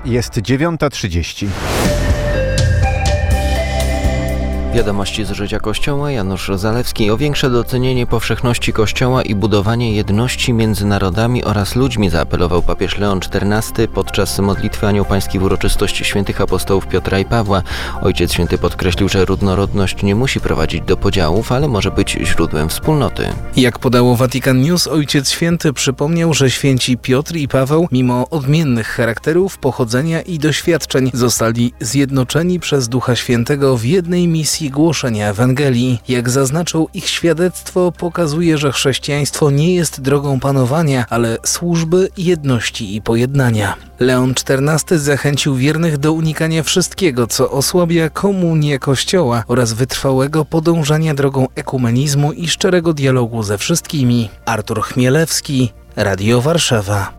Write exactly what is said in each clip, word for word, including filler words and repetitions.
Jest dziewiąta trzydzieści. Wiadomości z życia Kościoła, Janusz Zalewski. O większe docenienie powszechności Kościoła i budowanie jedności między narodami oraz ludźmi zaapelował papież Leon czternasty podczas modlitwy Anioł Pański w uroczystości świętych apostołów Piotra i Pawła. Ojciec Święty podkreślił, że różnorodność nie musi prowadzić do podziałów, ale może być źródłem wspólnoty. Jak podało Vatican News, Ojciec Święty przypomniał, że święci Piotr i Paweł, mimo odmiennych charakterów, pochodzenia i doświadczeń, zostali zjednoczeni przez Ducha Świętego w jednej misji głoszenia Ewangelii. Jak zaznaczył, ich świadectwo pokazuje, że chrześcijaństwo nie jest drogą panowania, ale służby, jedności i pojednania. Leon czternasty zachęcił wiernych do unikania wszystkiego, co osłabia komunię Kościoła oraz wytrwałego podążania drogą ekumenizmu i szczerego dialogu ze wszystkimi. Artur Chmielewski, Radio Warszawa.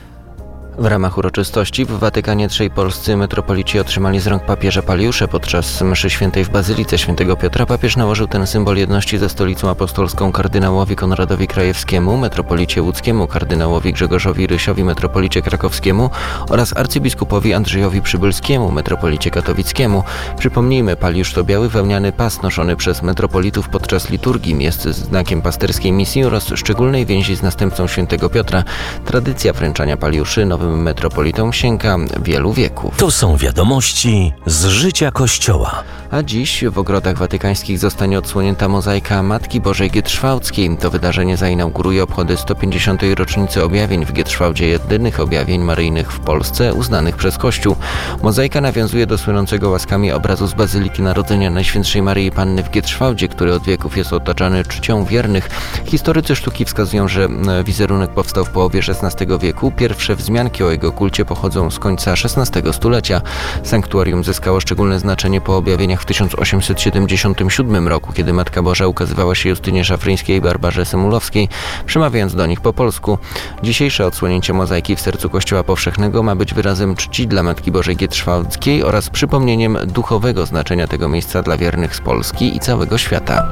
W ramach uroczystości w Watykanie trzej polscy metropolici otrzymali z rąk papieża paliusze. Podczas mszy świętej w Bazylice Świętego Piotra papież nałożył ten symbol jedności ze Stolicą Apostolską kardynałowi Konradowi Krajewskiemu, metropolicie łódzkiemu kardynałowi Grzegorzowi Rysiowi, metropolicie krakowskiemu oraz arcybiskupowi Andrzejowi Przybylskiemu, metropolicie katowickiemu. Przypomnijmy, paliusz to biały wełniany pas noszony przez metropolitów podczas liturgii. Jest znakiem pasterskiej misji oraz szczególnej więzi z następcą Świętego Piotra. Tradycja wręczania paliuszy nowym metropolitom sięga wielu wieków. To są wiadomości z życia Kościoła. A dziś w ogrodach watykańskich zostanie odsłonięta mozaika Matki Bożej Gietrzwałdzkiej. To wydarzenie zainauguruje obchody sto pięćdziesiątej rocznicy objawień w Gietrzwałdzie, jedynych objawień maryjnych w Polsce uznanych przez Kościół. Mozaika nawiązuje do słynącego łaskami obrazu z Bazyliki Narodzenia Najświętszej Maryi Panny w Gietrzwałdzie, który od wieków jest otaczany czcią wiernych. Historycy sztuki wskazują, że wizerunek powstał w połowie szesnastego wieku. Pierwsze wzmianki o jego kulcie pochodzą z końca szesnastego stulecia. Sanktuarium zyskało szczególne znaczenie po objawieniach w tysiąc osiemset siedemdziesiątym siódmym roku, kiedy Matka Boża ukazywała się Justynie Szafryńskiej i Barbarze Symulowskiej, przemawiając do nich po polsku. Dzisiejsze odsłonięcie mozaiki w sercu Kościoła Powszechnego ma być wyrazem czci dla Matki Bożej Gietrzwałdzkiej oraz przypomnieniem duchowego znaczenia tego miejsca dla wiernych z Polski i całego świata.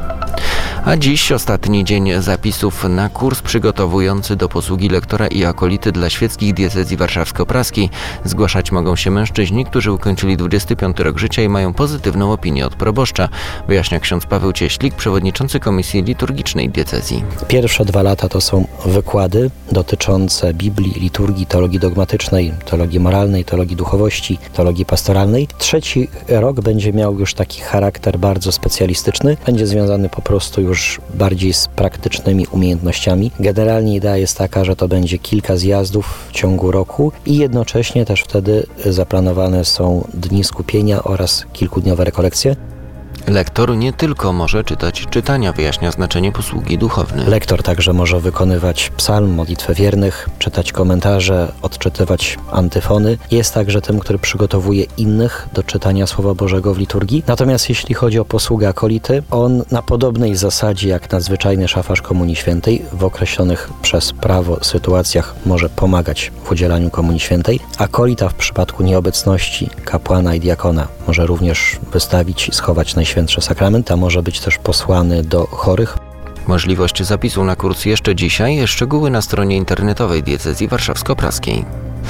A dziś ostatni dzień zapisów na kurs przygotowujący do posługi lektora i akolity dla świeckich diecezji warszawsko-praskiej. Zgłaszać mogą się mężczyźni, którzy ukończyli dwudziesty piąty rok życia i mają pozytywną opinię od proboszcza, wyjaśnia ksiądz Paweł Cieślik, przewodniczący Komisji Liturgicznej diecezji. Pierwsze dwa lata to są wykłady dotyczące Biblii, liturgii, teologii dogmatycznej, teologii moralnej, teologii duchowości, teologii pastoralnej. Trzeci rok będzie miał już taki charakter bardzo specjalistyczny, będzie związany po prostu już bardziej z praktycznymi umiejętnościami. Generalnie idea jest taka, że to będzie kilka zjazdów w ciągu roku i jednocześnie też wtedy zaplanowane są dni skupienia oraz kilkudniowe rekolekcje. Lektor nie tylko może czytać czytania, wyjaśnia znaczenie posługi duchownej. Lektor także może wykonywać psalm, modlitwę wiernych, czytać komentarze, odczytywać antyfony. Jest także tym, który przygotowuje innych do czytania Słowa Bożego w liturgii. Natomiast jeśli chodzi o posługę akolity, on na podobnej zasadzie jak nadzwyczajny szafarz Komunii Świętej w określonych przez prawo sytuacjach może pomagać w udzielaniu Komunii Świętej. Akolita w przypadku nieobecności kapłana i diakona może również wystawić i schować Najświętszy Sakrament, a może być też posłany do chorych. Możliwość zapisu na kurs jeszcze dzisiaj. Szczegóły na stronie internetowej diecezji warszawsko-praskiej.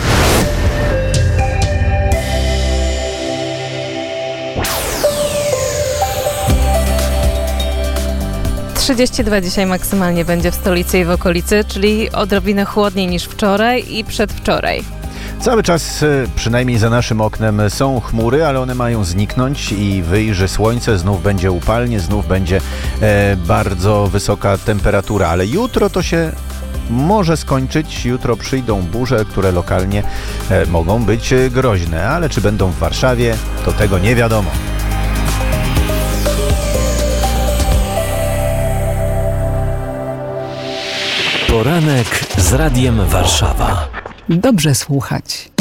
trzydzieści dwa dzisiaj maksymalnie będzie w stolicy i w okolicy, czyli odrobinę chłodniej niż wczoraj i przedwczoraj. Cały czas, przynajmniej za naszym oknem, są chmury, ale one mają zniknąć i wyjrzy słońce, znów będzie upalnie, znów będzie e, bardzo wysoka temperatura, ale jutro to się może skończyć. Jutro przyjdą burze, które lokalnie e, mogą być groźne, ale czy będą w Warszawie, to tego nie wiadomo. Poranek z Radiem Warszawa. Dobrze słuchać.